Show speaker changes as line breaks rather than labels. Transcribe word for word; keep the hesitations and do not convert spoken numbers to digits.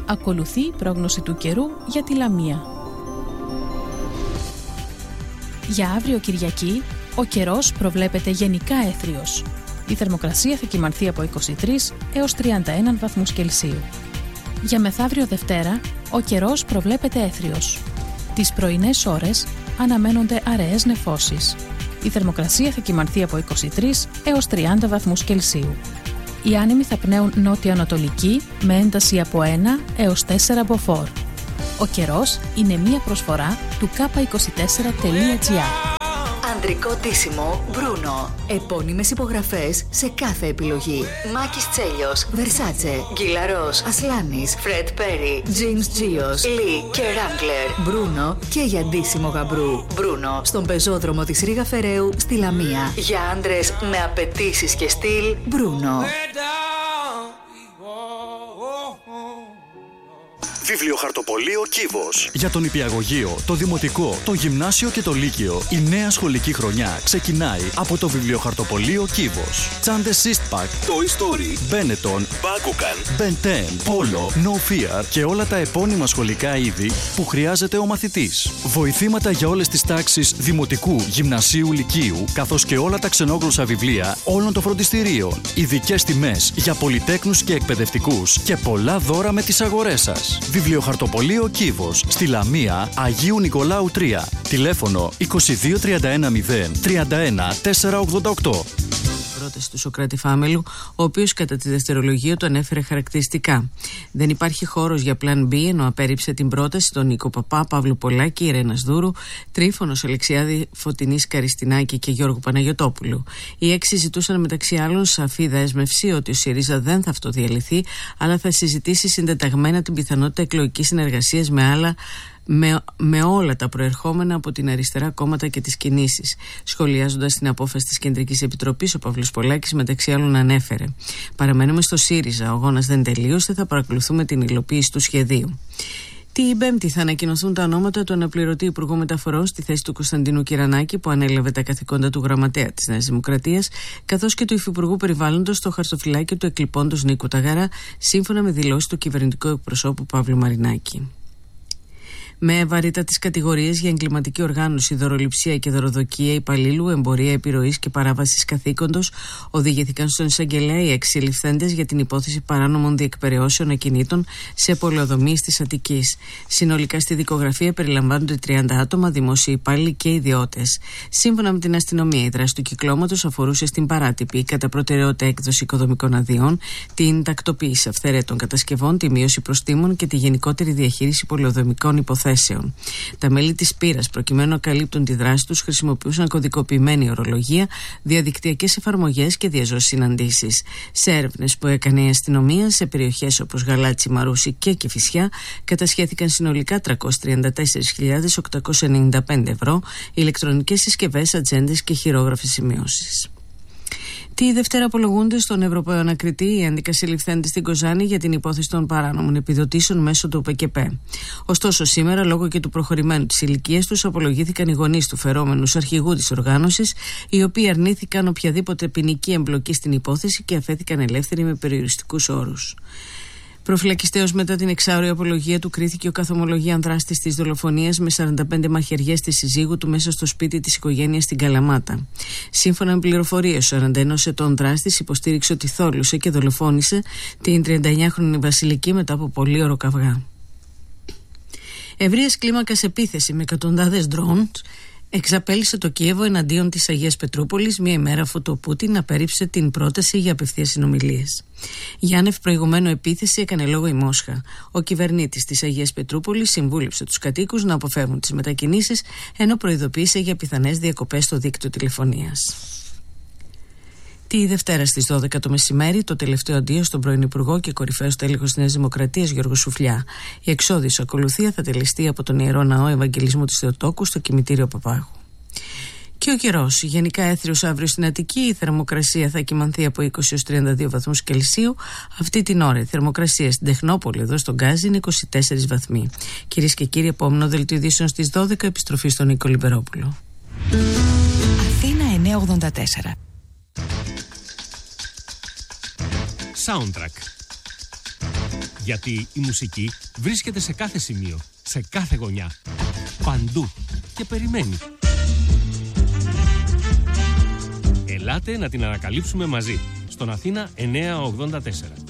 Ακολουθεί η πρόγνωση του καιρού για τη Λαμία. Για αύριο Κυριακή, ο καιρός προβλέπεται γενικά έθριος. Η θερμοκρασία θα κυμανθεί από είκοσι τρεις έως τριάντα ένα βαθμούς Κελσίου. Για μεθαύριο Δευτέρα, ο καιρός προβλέπεται έθριος. Τις πρωινές ώρες αναμένονται αραιές νεφώσεις. Η θερμοκρασία θα κυμανθεί από είκοσι τρεις έως τριάντα βαθμούς Κελσίου. Οι άνεμοι θα πνέουν νότιο-ανατολική με ένταση από ένα έως τέσσερα μποφόρ. Ο καιρός είναι μία προσφορά του κάπα είκοσι τέσσερα τελεία τζι άρ.
Ανδρικό ντύσιμο Bruno. Επώνυμες υπογραφές σε κάθε επιλογή. Μάκης Τσέλιος, Versace, Γκυλαρός, Ασλάνης, Fred Perry, James Gios, Lee και Wrangler. Bruno και για ντύσιμο γαμπρού. Bruno στον πεζόδρομο της Ρήγα Φεραίου στη Λαμία. Για άντρες με απαιτήσεις και στυλ, Bruno.
Βιβλιοχαρτοπωλείο Κύβος. Για τον νηπιαγωγείο, το δημοτικό, το γυμνάσιο και το λύκειο, η νέα σχολική χρονιά ξεκινάει από το Βιβλιοχαρτοπωλείο Κύβος. Τσάντες Eastpak, Toy Story, Benetton, Bakugan, Ben ten, Polo, No Fear και όλα τα επώνυμα σχολικά είδη που χρειάζεται ο μαθητής. Βοηθήματα για όλες τις τάξεις δημοτικού, γυμνασίου, λυκείου, καθώς και όλα τα ξενόγλωσσα βιβλία όλων των φροντιστηρίων. Ειδικές τιμές για πολυτέκνους και εκπαιδευτικούς και πολλά δώρα με τις αγορές σας. Βιβλιοχαρτοπωλείο Κύβος, στη Λαμία, Αγίου Νικολάου τρία. Τηλέφωνο είκοσι δύο τριάντα ένα μηδέν τριάντα ένα τετρακόσια ογδόντα οκτώ.
Πρόταση του Σωκράτη Φάμελου, ο οποίος κατά τη δευτερολογία του ανέφερε χαρακτηριστικά. Δεν υπάρχει χώρος για πλάν B, ενώ απέρριψε την πρόταση των Νίκο Παπά, Παύλου Πολάκη, Ιρένας Δούρου, Τρίφωνος Αλεξιάδη, Φωτεινής Καριστινάκη και Γιώργου Παναγιωτόπουλου. Οι έξι ζητούσαν μεταξύ άλλων σαφή δέσμευση ότι ο ΣΥΡΙΖΑ δεν θα αυτοδιαλυθεί, αλλά θα συζητήσει συντεταγμένα την πιθανότητα εκλογικής συνεργασίας με άλλα. Με, με όλα τα προερχόμενα από την αριστερά κόμματα και τις κινήσεις. Σχολιάζοντας την απόφαση της Κεντρικής Επιτροπής, ο Παύλος Πολάκης μεταξύ άλλων ανέφερε: παραμένουμε στο ΣΥΡΙΖΑ, ο αγώνας δεν τελείωσε, θα παρακολουθούμε την υλοποίηση του σχεδίου. Την Πέμπτη θα ανακοινωθούν τα ονόματα του αναπληρωτή Υπουργού Μεταφορών στη θέση του Κωνσταντίνου Κυρανάκη, που ανέλαβε τα καθηκόντα του γραμματέα της Νέας Δημοκρατίας, καθώς και του Υφυπουργού Περιβάλλοντος στο χαρτοφυλάκιο του εκλειπώντος Νίκου Ταγαρά, σύμφωνα με δηλώσεις του κυβερνητικού εκπροσώπου Παύλου Μαρινάκη. Με βαρύτατες κατηγορίες για εγκληματική οργάνωση, δωροληψία και δωροδοκία υπαλλήλου, εμπορία επιρροής και παράβασης καθήκοντος, οδηγήθηκαν στον εισαγγελέα οι έξι συλληφθέντες για την υπόθεση παράνομων διεκπεραιώσεων ακινήτων σε πολεοδομίες της Αττικής. Συνολικά στη δικογραφία περιλαμβάνονται τριάντα άτομα, δημόσιοι υπάλληλοι και ιδιώτες. Σύμφωνα με την αστυνομία, η δράση του κυκλώματος αφορούσε στην παράτυπη κατά προτεραιότητα έκδοση οικοδομικών αδειών, την τακτοποίηση αυθαίρετων κατασκευών, τη μείωση προστίμων και τη γενικότερη διαχείριση πολεοδομικών υποθέσεων. Τα μέλη της πύρας, προκειμένου να καλύπτουν τη δράση τους, χρησιμοποιούσαν κωδικοποιημένη ορολογία, διαδικτυακές εφαρμογές και διαζώσεις συναντήσεις. Σε έρευνες που έκανε η αστυνομία σε περιοχές όπως Γαλάτσι, Μαρούσι και Κηφισιά, κατασχέθηκαν συνολικά τριακόσιες τριάντα τέσσερις χιλιάδες οκτακόσια ενενήντα πέντε ευρώ, ηλεκτρονικές συσκευές, ατζέντες και χειρόγραφες σημειώσεις. Τη Δευτέρα απολογούνται στον Ευρωπαίο Ανακριτή οι έντεκα συλληφθέντες στην Κοζάνη για την υπόθεση των παράνομων επιδοτήσεων μέσω του ΟΠΕΚΕΠΕ. Ωστόσο, σήμερα, λόγω και του προχωρημένου της ηλικίας τους, απολογήθηκαν οι γονείς του φερόμενους αρχηγού της οργάνωσης, οι οποίοι αρνήθηκαν οποιαδήποτε ποινική εμπλοκή στην υπόθεση και αφέθηκαν ελεύθεροι με περιοριστικούς όρους. Προφυλακιστέως μετά την εξάωρη απολογία του, κρίθηκε ο καθομολογίαν δράστης της δολοφονίας με σαράντα πέντε μαχαιριές της συζύγου του μέσα στο σπίτι της οικογένειας στην Καλαμάτα. Σύμφωνα με πληροφορίες, ο σαράντα ενός ετών δράστης υποστήριξε ότι θόλωσε και δολοφόνησε την τριανταεννιάχρονη Βασιλική μετά από πολύ ώρα καυγά. Ευρείας κλίμακας επίθεση με εκατοντάδες ντρόουν εξαπέλυσε το Κίεβο εναντίον της Αγίας Πετρούπολης, μία ημέρα αφού το Πούτιν απέρριψε την πρόταση για απευθείας συνομιλίες. Για άνευ προηγουμένου επίθεση έκανε λόγο η Μόσχα. Ο κυβερνήτης της Αγίας Πετρούπολης συμβούλεψε τους κατοίκους να αποφεύγουν τις μετακινήσεις, ενώ προειδοποίησε για πιθανές διακοπές στο δίκτυο τηλεφωνίας. Τη Δευτέρα στις δώδεκα το μεσημέρι, το τελευταίο αντίο στον πρώην Υπουργό και κορυφαίο τέλεχος της Νέας Δημοκρατίας Γιώργο Σουφλιά. Η εξώδης ακολουθία θα τελεστεί από τον Ιερό Ναό Ευαγγελισμού της Θεοτόκου στο κημητήριο Παπάγου. Και ο καιρός, γενικά έθριος αύριο στην Αττική, η θερμοκρασία θα κυμανθεί από είκοσι έως τριάντα δύο βαθμούς Κελσίου. Αυτή την ώρα η θερμοκρασία στην Τεχνόπολη, εδώ στον Γκάζι, είναι είκοσι τέσσερις βαθμοί. Κυρίες και κύριοι, επόμενο δελτίο ειδήσεων στις δώδεκα, επιστροφή στον Νίκο Λιμπερόπουλο.
Αθήνα εννιακόσια ογδόντα τέσσερα.
Soundtrack. Γιατί η μουσική βρίσκεται σε κάθε σημείο, σε κάθε γωνιά, παντού και περιμένει. Ελάτε να την ανακαλύψουμε μαζί, στον Αθήνα εννιακόσια ογδόντα τέσσερα.